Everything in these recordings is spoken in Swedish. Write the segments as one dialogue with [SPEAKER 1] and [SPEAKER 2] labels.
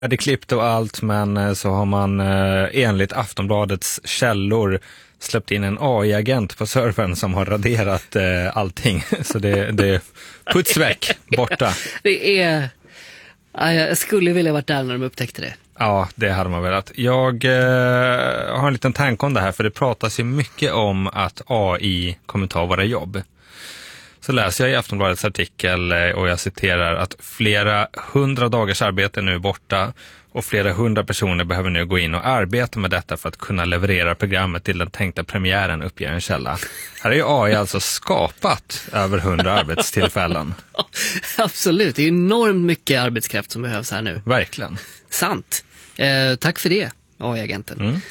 [SPEAKER 1] Det är klippt och allt, men så har man enligt Aftonbladets källor släppt in en AI-agent på servern som har raderat allting. Så det är putsväck borta.
[SPEAKER 2] Det är... Jag skulle vilja varit där när de upptäckte det.
[SPEAKER 1] Ja, det hade man velat. Jag har en liten tanke om det här, för det pratas ju mycket om att AI kommer ta våra jobb. Så läser jag i Aftonbladets artikel och jag citerar att flera 100 dagars arbete nu är borta och flera 100 personer behöver nu gå in och arbeta med detta för att kunna leverera programmet till den tänkta premiären, uppger en källa. Här är ju AI alltså skapat över 100 arbetstillfällen.
[SPEAKER 2] Absolut, det är enormt mycket arbetskraft som behövs här nu.
[SPEAKER 1] Verkligen.
[SPEAKER 2] Sant. Tack för det, AI-agenten.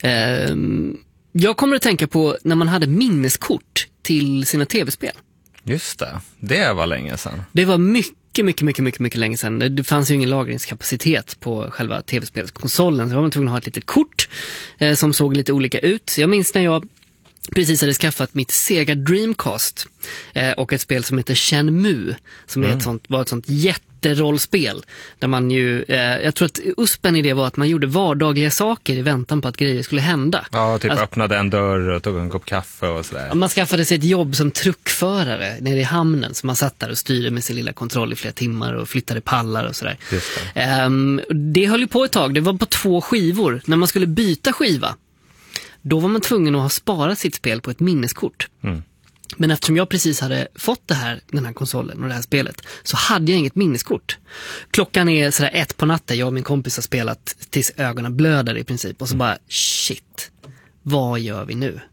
[SPEAKER 2] Jag kommer att tänka på när man hade minneskort till sina tv-spel.
[SPEAKER 1] Just det, det var länge sedan.
[SPEAKER 2] Det var mycket länge sedan. Det fanns ju ingen lagringskapacitet på själva tv-spelskonsolen, så var man tvungen att ha ett litet kort som såg lite olika ut. Jag minns när jag precis hade skaffat mitt Sega Dreamcast och ett spel som heter Shenmue, som är var ett sånt jätterollspel där man ju, jag tror att uspen i det var att man gjorde vardagliga saker i väntan på att grejer skulle hända.
[SPEAKER 1] Ja, typ öppnade en dörr och tog en kopp kaffe och sådär.
[SPEAKER 2] Man skaffade sig ett jobb som truckförare nere i hamnen, så man satt där och styrde med sin lilla kontroll i flera timmar och flyttade pallar och sådär.
[SPEAKER 1] Just det.
[SPEAKER 2] Det höll ju på ett tag, det var på 2 skivor. När man skulle byta skiva, då var man tvungen att ha sparat sitt spel på ett minneskort. Men eftersom jag precis hade fått den här konsolen och det här spelet, så hade jag inget minneskort. Klockan är sådär 1 på natten, jag och min kompis har spelat tills ögonen blöder i princip. Och så bara, shit, vad gör vi nu?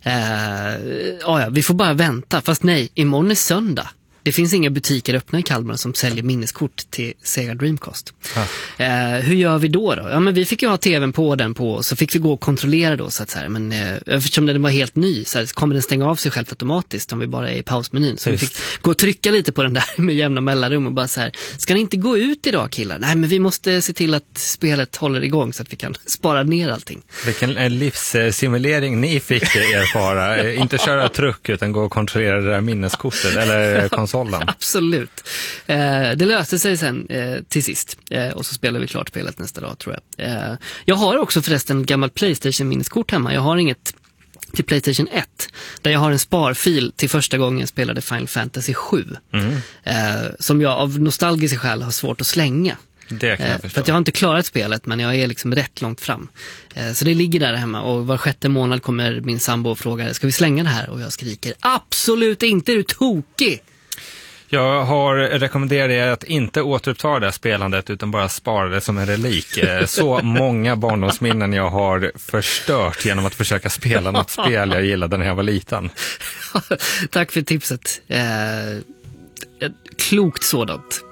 [SPEAKER 2] Vi får bara vänta, fast nej, imorgon är söndag. Det finns inga butiker öppna i Kalmar som säljer minneskort till Sega Dreamcast. Hur gör vi då? Ja, men vi fick ju ha tvn på, så fick vi gå och kontrollera då, så att så här, men eftersom den var helt ny så kommer den stänga av sig själv automatiskt om vi bara är i pausmenyn. Så vi fick gå och trycka lite på den där med jämna mellanrum och bara så här, ska ni inte gå ut idag, killar? Nej, men vi måste se till att spelet håller igång så att vi kan spara ner allting.
[SPEAKER 1] Vilken livssimulering ni fick erfara. Inte köra truck utan gå och kontrollera det där minneskortet eller konsolen.
[SPEAKER 2] Absolut. Det löste sig sen till sist. Och så spelade vi klart spelet nästa dag, tror jag. Jag har också förresten gammalt PlayStation-minneskort hemma. Jag har inget till PlayStation 1. Där jag har en sparfil till första gången jag spelade Final Fantasy 7. Som jag av nostalgiska skäl har svårt att slänga.
[SPEAKER 1] Det kan jag förstå.
[SPEAKER 2] För att jag har inte klarat spelet, men jag är liksom rätt långt fram. Så det ligger där hemma, och var 6:e månad kommer min sambo och frågar, ska vi slänga det här? Och jag skriker, absolut inte, är du tokig?
[SPEAKER 1] Jag har rekommenderat er att inte återuppta det här spelandet utan bara spara det som en relik. Så många barndomsminnen jag har förstört genom att försöka spela något spel jag gillade när jag var liten.
[SPEAKER 2] Tack för tipset. Klokt sådant.